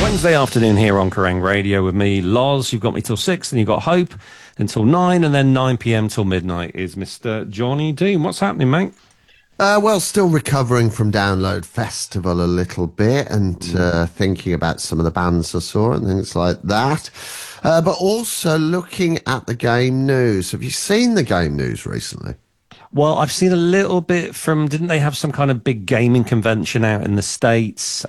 Wednesday afternoon here on Kerrang Radio with me, Loz. You've got me till 6, and you've got Hope until 9, and then 9 p.m. till midnight is Mr. Johnny Dean. What's happening, mate? Well, still recovering from Download Festival a little bit and thinking about some of the bands I saw and things like that. But also looking at the game news. Have you seen the game news recently? Well, I've seen a little bit from, didn't they have some kind of big gaming convention out in the States?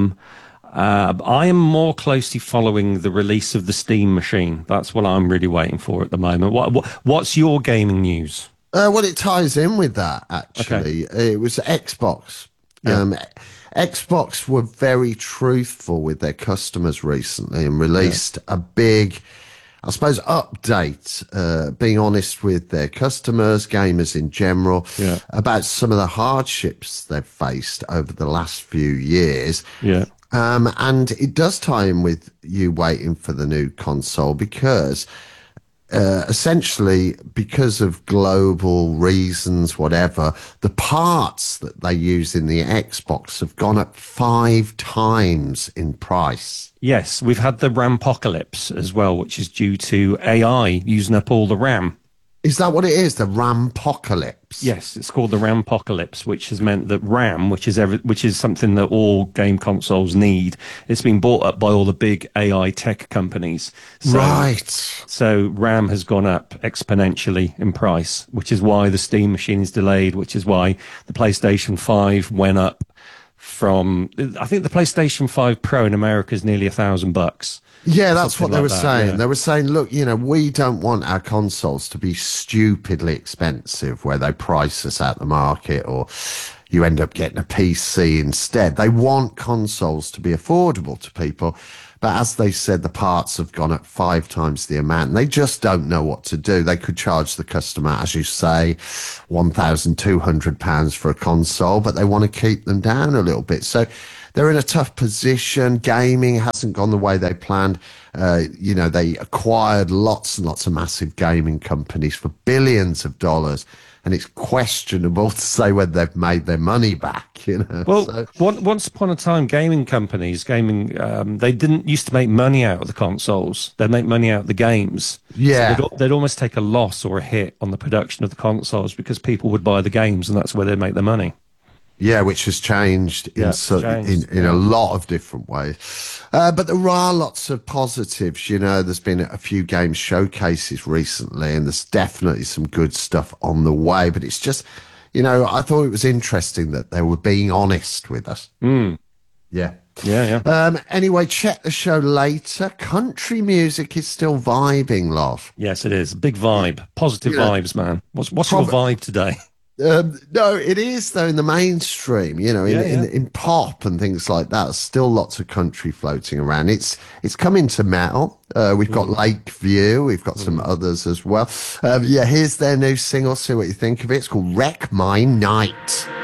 I am more closely following the release of the Steam machine. That's what I'm really waiting for at the moment. What's your gaming news? Well, it ties in with that, actually. Okay. It was Xbox. Yeah. Xbox were very truthful with their customers recently and released a big, I suppose, update, being honest with their customers, gamers in general, about some of the hardships they've faced over the last few years. Yeah. And it does tie in with you waiting for the new console because essentially, because of global reasons, whatever, the parts that they use in the Xbox have gone up 5 times in price. Yes, we've had the Rampocalypse as well, which is due to AI using up all the RAM. Is that what it is? The Rampocalypse? Yes, it's called the Rampocalypse, which has meant that RAM, which is something that all game consoles need, it's been bought up by all the big AI tech companies. So RAM has gone up exponentially in price, which is why the Steam machine is delayed, which is why the PlayStation 5 went up from, I think the PlayStation 5 Pro in America is nearly $1,000. Yeah, that's what they were saying. Yeah. They were saying, look, we don't want our consoles to be stupidly expensive where they price us out the market or you end up getting a PC instead. They want consoles to be affordable to people. But as they said, the parts have gone up 5 times the amount. And they just don't know what to do. They could charge the customer, as you say, £1,200 for a console, but they want to keep them down a little bit. So they're in a tough position. Gaming hasn't gone the way they planned. They acquired lots and lots of massive gaming companies for billions of dollars. And it's questionable to say whether they've made their money back, Well, once upon a time, gaming companies, they didn't used to make money out of the consoles. They'd make money out of the games. Yeah. So they'd almost take a loss or a hit on the production of the consoles because people would buy the games and that's where they'd make their money. Yeah, which has changed in a lot of different ways. But there are lots of positives. There's been a few game showcases recently, and there's definitely some good stuff on the way. But it's just, I thought it was interesting that they were being honest with us. Yeah. Yeah. Anyway, check the show later. Country music is still vibing, love. Yes, it is. Big vibe. Positive vibes, man. What's your vibe today? No, it is, though, in the mainstream, in pop and things like that. Still lots of country floating around. It's coming to metal. We've got Lakeview. We've got some others as well. Here's their new single. See what you think of it. It's called Wreck My Night.